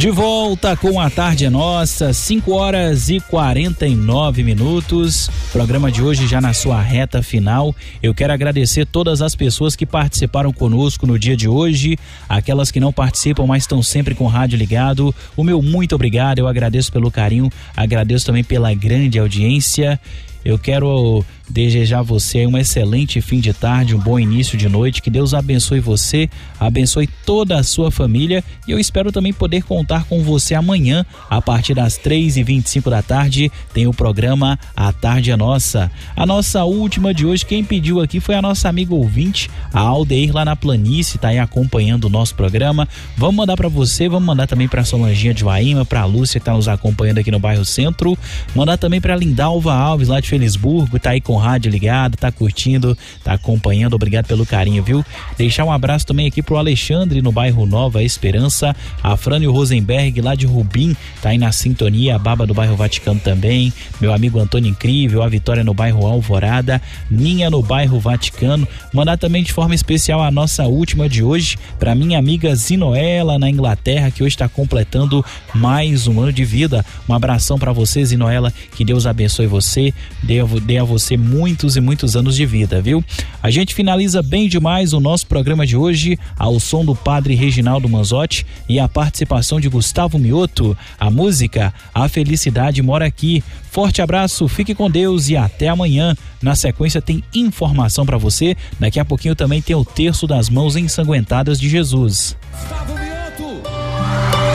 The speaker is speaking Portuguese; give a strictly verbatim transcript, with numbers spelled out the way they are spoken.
De volta com A Tarde é Nossa, cinco horas e quarenta e nove minutos. Programa de hoje já na sua reta final. Eu quero agradecer todas as pessoas que participaram conosco no dia de hoje, aquelas que não participam, mas estão sempre com o rádio ligado. O meu muito obrigado, eu agradeço pelo carinho, agradeço também pela grande audiência. Eu quero desejar a você um excelente fim de tarde, um bom início de noite, que Deus abençoe você, abençoe toda a sua família, e eu espero também poder contar com você amanhã, a partir das três e vinte e cinco da tarde, tem o programa A Tarde é Nossa. A nossa última de hoje, quem pediu aqui foi a nossa amiga ouvinte, a Aldeir lá na Planície, tá aí acompanhando o nosso programa. Vamos mandar para você, vamos mandar também para Solanginha de Vaíma, para a Lúcia que tá nos acompanhando aqui no bairro Centro, mandar também para Lindalva Alves lá de Felisburgo, tá aí com rádio ligado, tá curtindo, tá acompanhando, obrigado pelo carinho, viu? Deixar um abraço também aqui pro Alexandre no bairro Nova Esperança, a Frânio Rosenberg lá de Rubim, tá aí na sintonia, a Baba do bairro Vaticano também, meu amigo Antônio Incrível, a Vitória no bairro Alvorada, Ninha no bairro Vaticano. Mandar também de forma especial a nossa última de hoje pra minha amiga Zinoela na Inglaterra, que hoje tá completando mais um ano de vida. Um abração pra você, Zinoela, que Deus abençoe você, dê, dê a você muitos e muitos anos de vida, viu? A gente finaliza bem demais o nosso programa de hoje ao som do Padre Reginaldo Manzotti e a participação de Gustavo Mioto. A música A Felicidade Mora Aqui. Forte abraço, fique com Deus e até amanhã. Na sequência tem informação para você. Daqui a pouquinho também tem o Terço das Mãos Ensanguentadas de Jesus.